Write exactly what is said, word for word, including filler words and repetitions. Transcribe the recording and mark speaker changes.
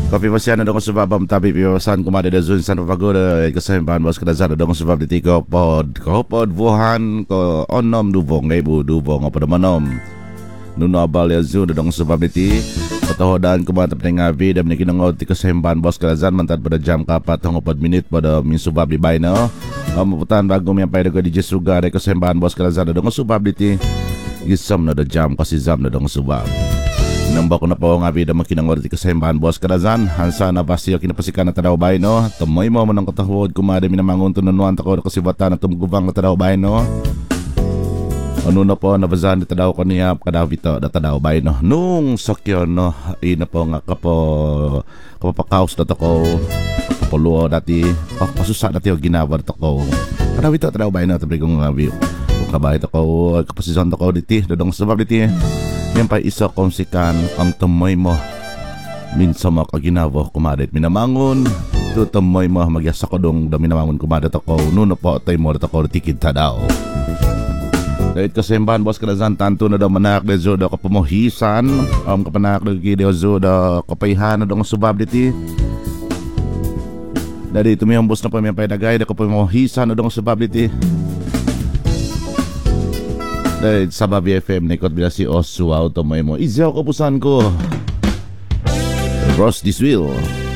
Speaker 1: Kopi pasyan na dong subabam tabi piwasan kumada da zun san pagoda kasempan bos kadazan dong subab di tiko pod ko pod buhan ko onom dubong ibu dubong apa manom nuno abal ya zun dong subab di patohodan kumada pengavi dan nikinangod ti kasempan bos kadazan mantat pada jam kapat hong pod minit pada min subab di bayno maputan bago mi pay dago di jesuga de kasempan bos kadazan dong subab di gisam na da jam kasi zam na dong subab. Nambak ko na po nga vida makinangor di kasembahan bos kadazan hansa na basiyo kinapasikan na tadaw bay no tumoy mo manang katahod kumada minamangon to nanuan tako kasibatan na tumgubang na tadaw bay no ano na po nabazan di tadaw ko niya kadaw ito na tadaw bay no nung sakyon no ina po nga kapo kapapakaos na tako kapapuluo dati kapasusa dati o ginawar tako kadaw ito tadaw bay no tabi kong nga view kabay tako kapasison tako diti dodong sabab diti yan pa isa kong sikan ang tumoy mo minsan mo kaginawa kumadet minamangon to tumoy mo magyasa ko dong da minamangon kumadet ako nuno po tay mo ako tikid ta daw dahil kasembahan bos kadazan tanto na daw manak de zo daw kapamohisan um, kapanak de kideo zo daw kapayhan na daw subab diti dahil tumiyang bos na pa may payadagay daw kapamohisan na daw subab diti dahil sa Babi F M nikot bila si Oswald tumoy mo izyaw kapusan ko Ross this wheel